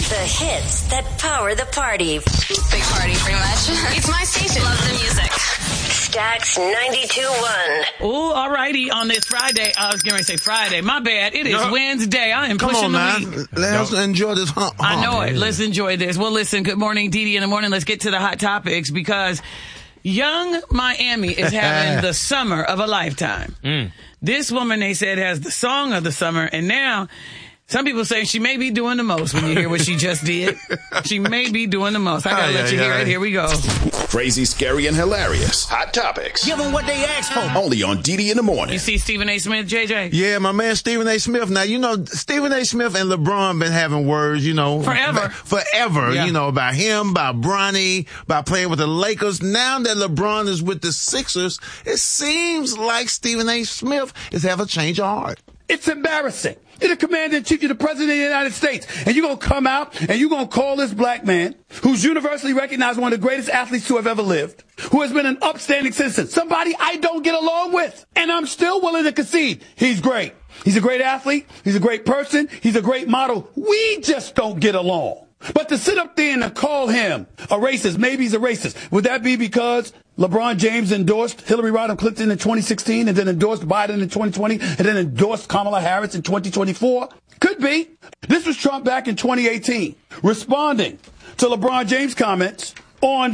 The hits that power the party. Big party, pretty much. It's my station. Love the music. Stax 92.1. Oh, all righty. On this Friday, I was going to say Friday. My bad. It is Wednesday. I am pushing the week. Let's enjoy this hump. I know it. Let's enjoy this. Well, listen, good morning, Dee Dee in the morning. Let's get to the hot topics because young Miami is having the summer of a lifetime. This woman, they said, has the song of the summer, and now some people say she may be doing the most when you hear what she just did. She may be doing the most. I gotta let you hear it. Here we go. Crazy, scary, and hilarious. Hot topics. Give them what they asked for. Only on Dee Dee in the morning. You see Stephen A. Smith, JJ? Yeah, my man Stephen A. Smith. Now, you know, Stephen A. Smith and LeBron been having words, you know. Forever, you know, about him, about Bronny, about playing with the Lakers. Now that LeBron is with the Sixers, it seems like Stephen A. Smith is having a change of heart. It's embarrassing. You're the commander-in-chief, you're the president of the United States, and you're going to come out and you're going to call this black man, who's universally recognized one of the greatest athletes to have ever lived, who has been an upstanding citizen, somebody I don't get along with, and I'm still willing to concede he's great. He's a great athlete, he's a great person, he's a great model. We just don't get along. But to sit up there and to call him a racist, maybe he's a racist, would that be because LeBron James endorsed Hillary Rodham Clinton in 2016 and then endorsed Biden in 2020 and then endorsed Kamala Harris in 2024? Could be. This was Trump back in 2018, responding to LeBron James' comments on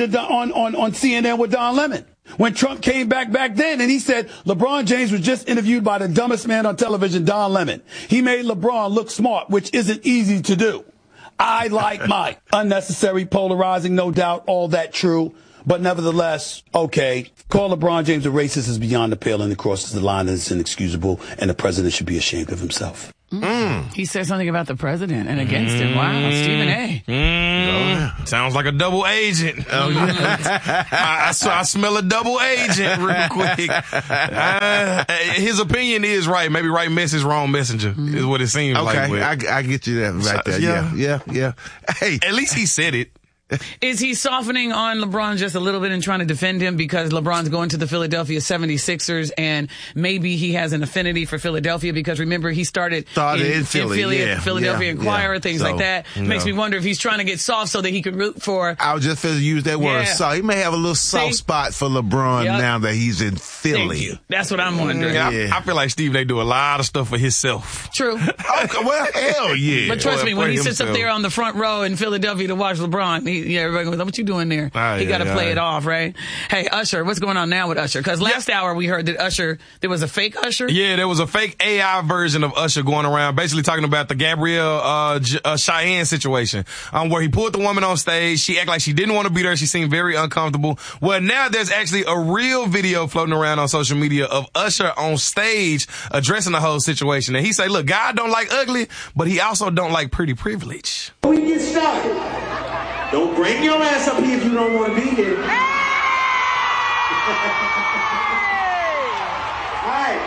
CNN with Don Lemon. When Trump came back then and he said LeBron James was just interviewed by the dumbest man on television, Don Lemon. He made LeBron look smart, which isn't easy to do. I like Mike. Unnecessary, polarizing, no doubt, all that true. But nevertheless, okay, call LeBron James a racist is beyond the pale and it crosses the line and it's inexcusable, and the president should be ashamed of himself. He said something about the president and against him. Wow, Stephen A. Sounds like a double agent. I smell a double agent real quick. His opinion is right. Maybe right message, wrong messenger is what it seems like. Okay, I get you that right there. Yeah. Hey, at least he said it. Is he softening on LeBron just a little bit and trying to defend him because LeBron's going to the Philadelphia 76ers and maybe he has an affinity for Philadelphia because remember he started in Philly, at the Philadelphia Inquirer, things like that. Makes me wonder if he's trying to get soft so that he can root for. I was just going to use that word. So he may have a little soft spot for LeBron now that he's in Philly. Thank you. That's what I'm wondering. I feel like Steve, they do a lot of stuff for himself. True. Okay, well, hell yeah. But trust me, when he sits up there on the front row in Philadelphia to watch LeBron, everybody goes, what you doing there? He got to play it off, right? Hey, Usher, what's going on now with Usher? Because last hour we heard that Usher, there was a fake Usher? Yeah, there was a fake AI version of Usher going around, basically talking about the Gabrielle Cheyenne situation, where he pulled the woman on stage. She acted like she didn't want to be there. She seemed very uncomfortable. Well, now there's actually a real video floating around on social media of Usher on stage addressing the whole situation. And he said, look, God don't like ugly, but he also don't like pretty privilege. We get started. Don't bring your ass up here if you don't want to be here. All right.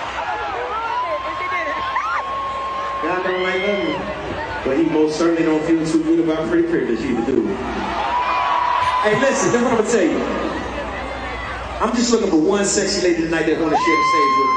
God don't like ugly, but he most certainly don't feel too good about pretty privilege either, do we? Hey, listen, that's what I'm gonna tell you. I'm just looking for one sexy lady tonight that want to share the stage with me.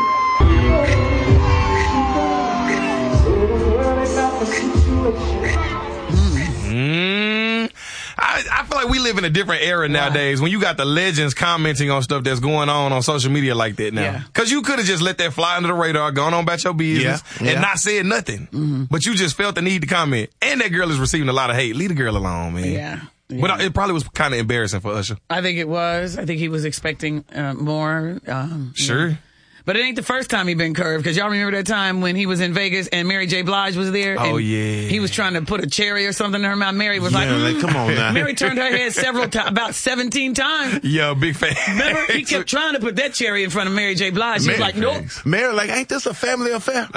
I feel like we live in a different era nowadays when you got the legends commenting on stuff that's going on social media like that now. Because you could have just let that fly under the radar, gone on about your business, and not said nothing. But you just felt the need to comment. And that girl is receiving a lot of hate. Leave the girl alone, man. Yeah. But it probably was kind of embarrassing for Usher. I think it was. I think he was expecting more. Sure. Yeah. But it ain't the first time he been curved, because y'all remember that time when he was in Vegas and Mary J. Blige was there? Oh, and yeah. He was trying to put a cherry or something in her mouth. Mary was like, come on now. Mary turned her head several times, about 17 times. Yo, big fan. Remember? He kept trying to put that cherry in front of Mary J. Blige. She was like, nope. Mary, like, ain't this a family affair?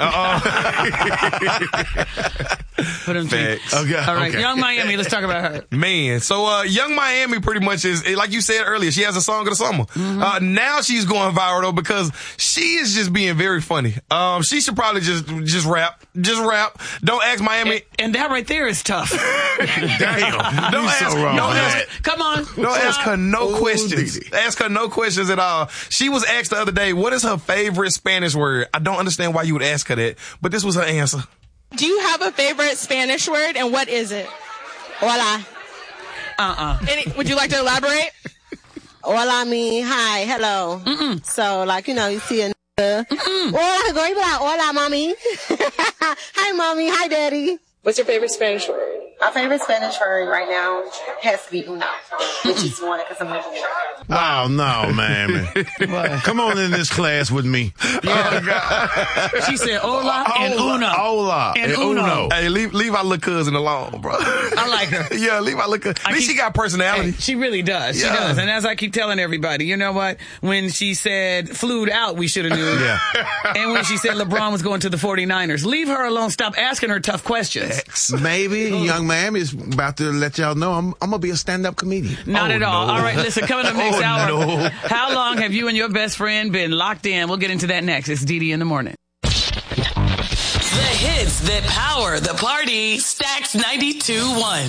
Put him Facts. Okay. All right, Young Miami, let's talk about her. Man, so Young Miami pretty much is, like you said earlier, she has a song of the summer. Now she's going viral, though, because she is just being very funny. She should probably just rap. Just rap. Don't ask Miami. And that right there is tough. Damn. Don't ask. Come on. Don't ask her no questions. Ask her no questions at all. She was asked the other day, what is her favorite Spanish word? I don't understand why you would ask her that, but this was her answer. Do you have a favorite Spanish word, and what is it? Hola. Would you like to elaborate? Hola mean hi, hello. So, like, you know, you see a nigga. Hola, girl, you be like, hola, mommy. Hi, mommy. Hi, daddy. What's your favorite Spanish word? My favorite Spanish word right now has to be uno, which is one because I'm a boy. Oh, no, man. Come on in this class with me. Yeah. She said hola and uno. Hola and uno. Hey, leave our little cousin alone, bro. I like her. Yeah, leave our little cousin. At least she got personality. Hey, she really does. She does. And as I keep telling everybody, you know what? When she said flued out, we should have knew. Yeah. And when she said LeBron was going to the 49ers, leave her alone. Stop asking her tough questions. Maybe Young Miami is about to let y'all know I'm going to be a stand-up comedian. Not at all. No. All right, listen, coming up next hour. No. How long have you and your best friend been locked in? We'll get into that next. It's DD in the morning. The hits that power the party. Stacks 92.1.